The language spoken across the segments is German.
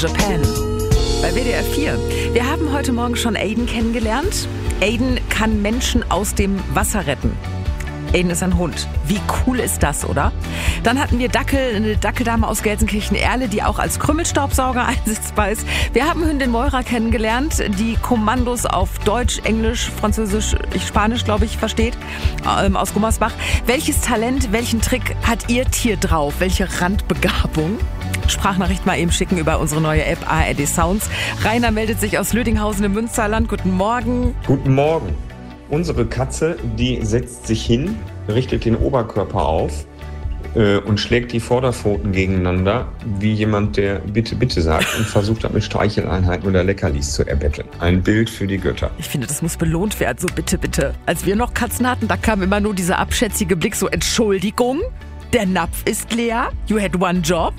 Japan. Bei WDR 4. Wir haben heute Morgen schon Aiden kennengelernt. Aiden kann Menschen aus dem Wasser retten. Aiden ist ein Hund. Wie cool ist das, oder? Dann hatten wir eine Dackeldame aus Gelsenkirchen-Erle, die auch als Krümelstaubsauger einsetzbar ist. Wir haben Hündin Moira kennengelernt, die Kommandos auf Deutsch, Englisch, Französisch, Spanisch, glaube ich, versteht, aus Gummersbach. Welches Talent, welchen Trick hat Ihr Tier drauf? Welche Randbegabung? Sprachnachricht mal eben schicken über unsere neue App ARD Sounds. Rainer meldet sich aus Lüdinghausen im Münsterland. Guten Morgen. Guten Morgen. Unsere Katze, die setzt sich hin, richtet den Oberkörper auf und schlägt die Vorderpfoten gegeneinander, wie jemand, der bitte, bitte sagt und versucht damit Streicheleinheiten oder Leckerlis zu erbetteln. Ein Bild für die Götter. Ich finde, das muss belohnt werden, so bitte, bitte. Als wir noch Katzen hatten, da kam immer nur dieser abschätzige Blick, so Entschuldigung, der Napf ist leer, you had one job.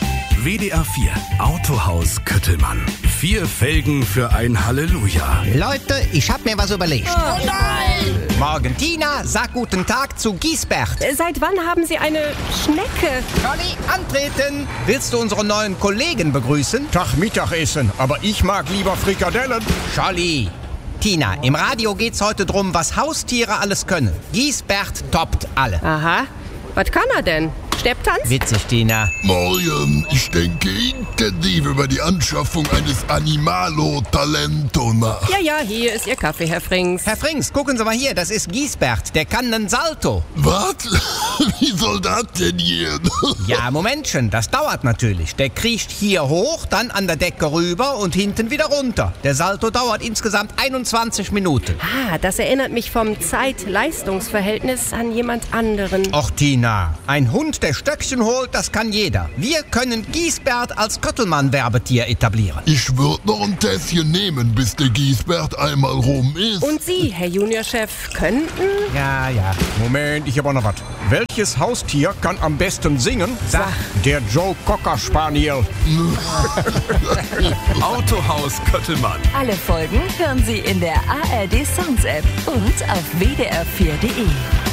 WDR 4 Autohaus Köttelmann. 4 Felgen für ein Halleluja. Leute, ich hab mir was überlegt. Oh nein! Morgen Tina, sag guten Tag zu Giesbert. Seit wann haben Sie eine Schnecke? Conny, antreten. Willst du unseren neuen Kollegen begrüßen? Tag Mittagessen, aber ich mag lieber Frikadellen. Scholli. Tina, im Radio geht's heute drum, was Haustiere alles können. Giesbert toppt alle. Aha. Was kann er denn? Stepptanz? Witzig, Tina. Morgen, ich denke intensiv über die Anschaffung eines Animalo-Talento nach. Ja, hier ist Ihr Kaffee, Herr Frings. Herr Frings, gucken Sie mal hier, das ist Giesbert, der kann einen Salto. Was? Wie soll das denn gehen? Ja, Momentchen, das dauert natürlich. Der kriecht hier hoch, dann an der Decke rüber und hinten wieder runter. Der Salto dauert insgesamt 21 Minuten. Ah, das erinnert mich vom Zeit-Leistungs-Verhältnis an jemand anderen. Och, Tina, ein Hund, der Stöckchen holt, das kann jeder. Wir können Giesbert als Köttelmann-Werbetier etablieren. Ich würde noch ein Tässchen nehmen, bis der Giesbert einmal rum ist. Und Sie, Herr Juniorchef, könnten? Ja. Moment, ich hab auch noch was. Welches Haustier kann am besten singen? Sag. Der Joe Cocker Spaniel. Autohaus Köttelmann. Alle Folgen hören Sie in der ARD Sounds App und auf wdr4.de.